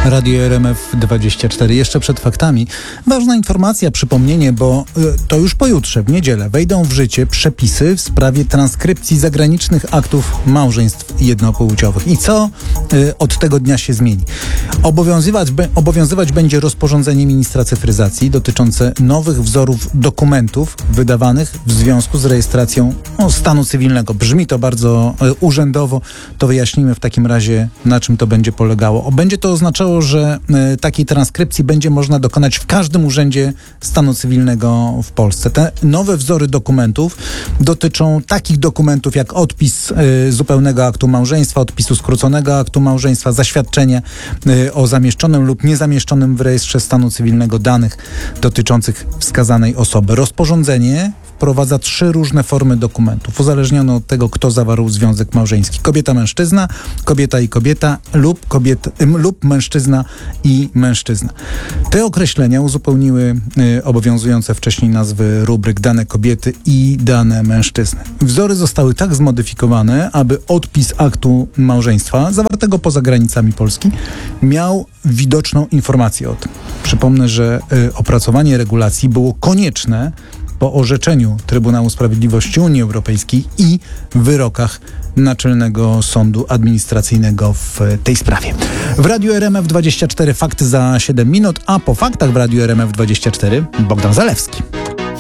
Radio RMF24. Jeszcze przed faktami. Ważna informacja, przypomnienie, bo to już pojutrze, w niedzielę, wejdą w życie przepisy w sprawie transkrypcji zagranicznych aktów małżeństw jednopłciowych. I co od tego dnia się zmieni? Obowiązywać będzie rozporządzenie ministra cyfryzacji dotyczące nowych wzorów dokumentów wydawanych w związku z rejestracją stanu cywilnego. Brzmi to bardzo urzędowo. To wyjaśnimy w takim razie, na czym to będzie polegało. Będzie to oznaczało, że takiej transkrypcji będzie można dokonać w każdym urzędzie stanu cywilnego w Polsce. Te nowe wzory dokumentów dotyczą takich dokumentów jak odpis zupełnego aktu małżeństwa, odpisu skróconego aktu małżeństwa, zaświadczenie o zamieszczonym lub niezamieszczonym w rejestrze stanu cywilnego danych dotyczących wskazanej osoby. Rozporządzenie wprowadza 3 różne formy dokumentów, uzależnione od tego, kto zawarł związek małżeński. Kobieta-mężczyzna, kobieta i kobieta lub mężczyzna i mężczyzna. Te określenia uzupełniły obowiązujące wcześniej nazwy rubryk dane kobiety i dane mężczyzny. Wzory zostały tak zmodyfikowane, aby odpis aktu małżeństwa zawartego poza granicami Polski miał widoczną informację o tym. Przypomnę, że opracowanie regulacji było konieczne po orzeczeniu Trybunału Sprawiedliwości Unii Europejskiej i wyrokach Naczelnego Sądu Administracyjnego w tej sprawie. W Radiu RMF24 fakty za 7 minut, a po faktach w Radiu RMF24 Bogdan Zalewski.